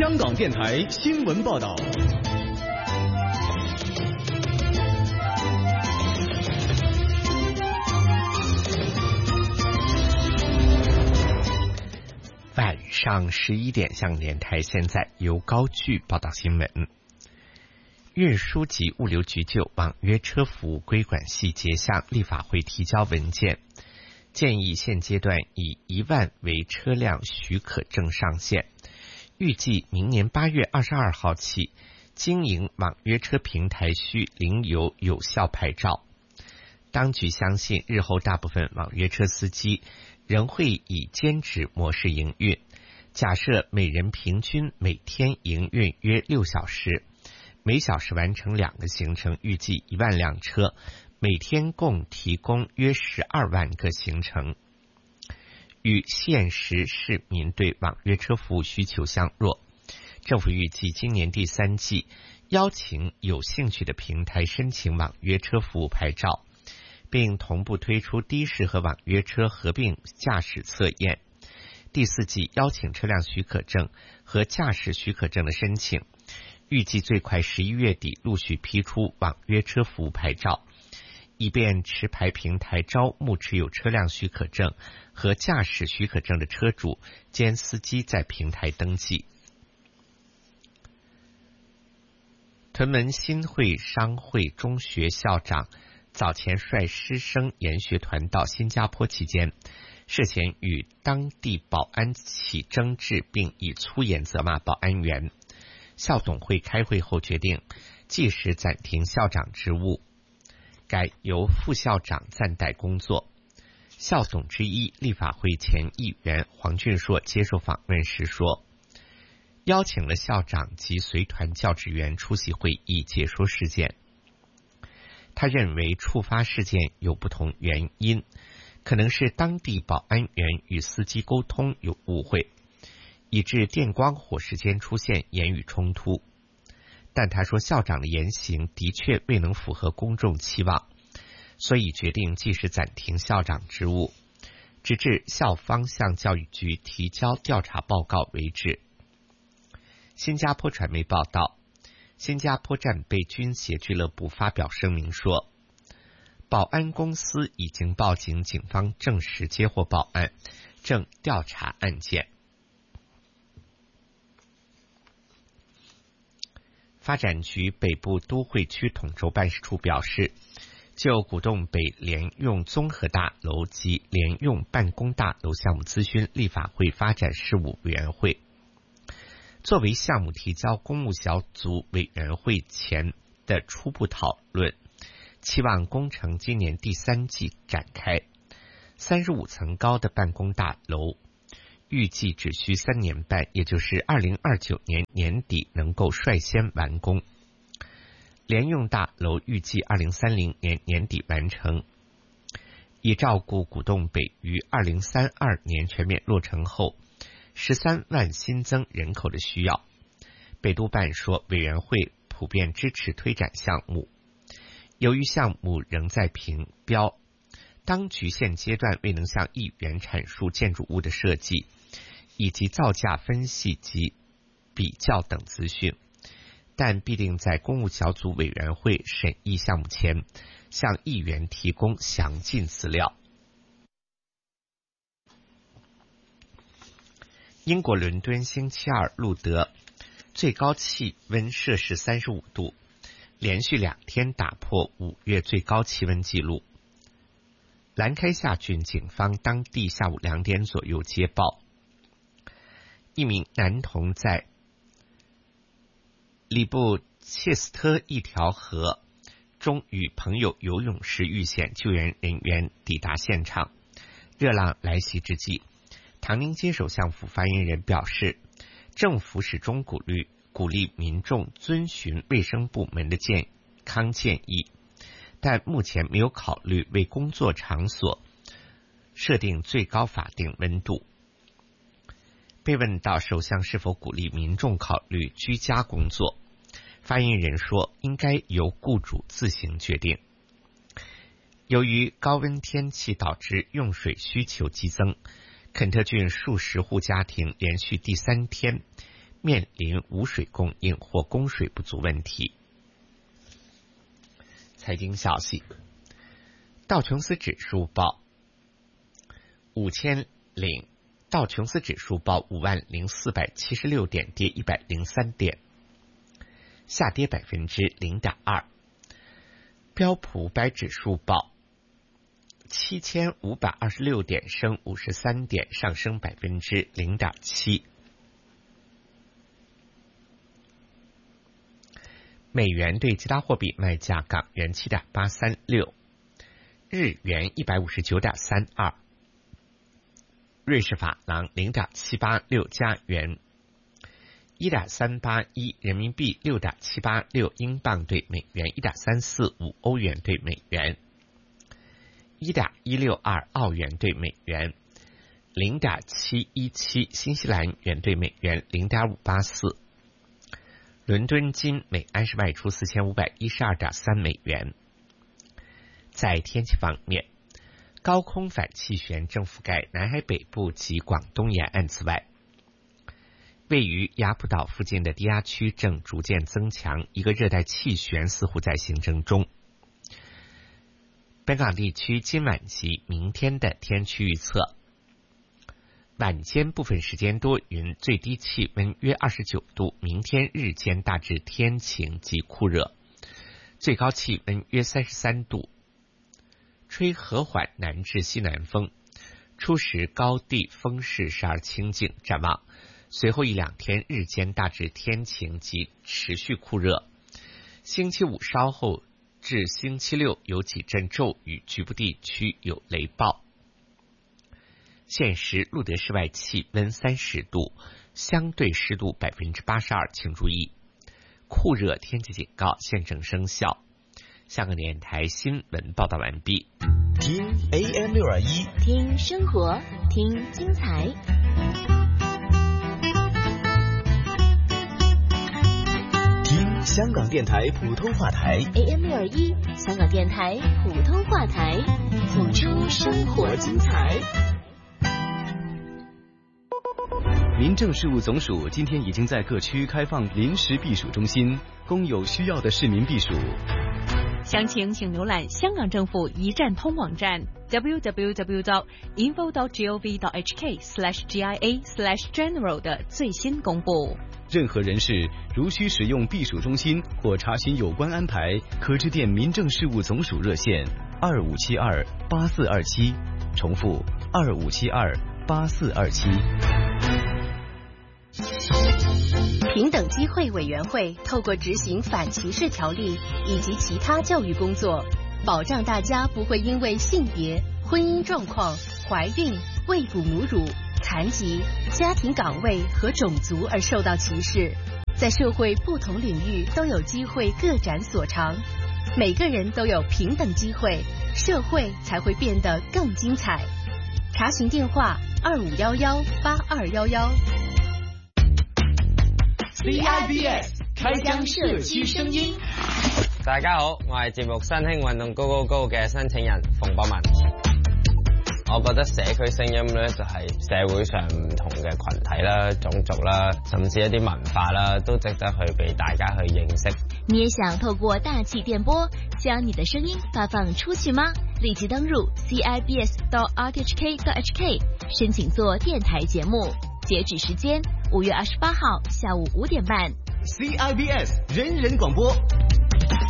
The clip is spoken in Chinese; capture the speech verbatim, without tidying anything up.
香港电台新闻报道。 晚上十一点，香港电台现在由高炬报道新闻。运输及物流局就网约车服务规管细节向立法会提交文件，建议现阶段以一万为车辆许可证上限，预计明年八月二十二号起，经营网约车平台需领有有效牌照。当局相信日后大部分网约车司机仍会以兼职模式营运，假设每人平均每天营运约六小时，每小时完成两个行程，预计一万辆车，每天共提供约十二万个行程。与现实市民对网约车服务需求相若，政府预计今年第三季邀请有兴趣的平台申请网约车服务牌照，并同步推出的士和网约车合并驾驶测验。第四季邀请车辆许可证和驾驶许可证的申请，预计最快十一月底陆续批出网约车服务牌照，以便持牌平台招募持有车辆许可证和驾驶许可证的车主兼司机在平台登记。屯门新会商会中学校长早前率师生研学团到新加坡期间，涉嫌与当地保安起争执，并以粗言责骂保安员。校董会开会后决定，即时暂停校长职务，改由副校长暂代工作。校董之一立法会前议员黄俊硕接受访问时说，邀请了校长及随团教职员出席会议解说事件。他认为触发事件有不同原因，可能是当地保安员与司机沟通有误会，以致电光火石间出现言语冲突。但他说校长的言行的确未能符合公众期望，所以决定即时暂停校长职务，直至校方向教育局提交调查报告为止。新加坡传媒报道，新加坡战备军协俱乐部发表声明说，保安公司已经报警，警方证实接获报案，正调查案件。发展局北部都会区统筹办事处表示，就古洞北联用综合大楼及联用办公大楼项目咨询立法会发展事务委员会，作为项目提交公务小组委员会前的初步讨论，期望工程今年第三季展开。三十五层高的办公大楼预计只需三年半，也就是二零二九年年底能够率先完工。联用大楼预计二零三零年年底完成，以照顾古洞北于二零三二年全面落成后十三万新增人口的需要。北都办说，委员会普遍支持推展项目，由于项目仍在评标，当局现阶段未能向议员阐述建筑物的设计以及造价分析及比较等资讯，但必定在公务小组委员会审议项目前向议员提供详尽资料。英国伦敦星期二录得最高气温摄氏三十五度，连续两天打破五月最高气温纪录。兰开夏郡警方当地下午两点左右接报，一名男童在里布切斯特一条河中与朋友游泳时遇险，救援人员抵达现场。热浪来袭之际，唐宁街首相府发言人表示，政府始终鼓励鼓励民众遵循卫生部门的健康建议，但目前没有考虑为工作场所设定最高法定温度。被问到首相是否鼓励民众考虑居家工作，发言人说应该由雇主自行决定。由于高温天气导致用水需求激增，肯特郡数十户家庭连续第三天面临无水供应或供水不足问题。财经消息，道琼斯指数报五千零，道琼斯指数报五万零四百七十六点，跌一百零三点，下跌百分之零点二。标普五百指数报七千五百二十六点，升五十三点，上升百分之零点七。美元对其他货币卖价：港元七点八三六，日元一百五十九点三二，瑞士法郎零点七八六，加元一点三八一，人民币六点七八六，英镑对美元一点三四五，欧元对美元一点一六二，澳元对美元零点七一七，新西兰元对美元零点五八四。伦敦金每安士卖出四千五百一十二点三美元。在天气方面，高空反气旋正覆盖南海北部及广东沿岸。此外，位于雅浦岛附近的低压区正逐渐增强，一个热带气旋似乎在形成中。本港地区今晚及明天的天气预测：晚间部分时间多云，最低气温约二十九度。明天日间大致天晴及酷热，最高气温约三十三度，吹和缓南至西南风，初时高地风势时而清劲。展望随后一两天日间大致天晴及持续酷热，星期五稍后至星期六有几阵骤雨，局部地区有雷暴。现时录得室外气温三十度，相对湿度百分之八十二，请注意酷热天气警告现正生效。香港电台新闻报道完毕。 听 A M 六二一， 听生活，听精彩。 听香港电台普通话台 A M 六二一，香港电台普通话台，谱出生活精彩。 民政事务总署今天已经在各区开放临时避暑中心，供有需要的市民避暑。 详情请浏览香港政府一站通网站 double-u double-u double-u dot info dot gov dot h k slash g i a slash general 的最新公布。 任何人士如需使用避暑中心或查询有关安排，可致电民政事务总署热线二五七二八四二七，重复二五七二八四二七。 平等机会委员会透过执行反歧视条例以及其他教育工作，保障大家不会因为性别、婚姻状况、怀孕、喂哺母乳、残疾、家庭岗位和种族而受到歧视，在社会不同领域都有机会各展所长。每个人都有平等机会，社会才会变得更精彩。查询电话二五幺幺八二幺幺。 C I B S 开疆社區聲音。 大家好，我係節目新興運動高高高嘅申請人馮博文。我覺得社區聲音咧就係社會上唔同嘅群體啦、種族啦，甚至一啲文化啦，都值得去俾大家去認識。 你也想透過大氣電波將你的聲音發放出去嗎？立即登入 c i b s dot r t h k dot h k 申請做電台節目，截止時間五月二十八號下午五點半。 C I B S 人人廣播。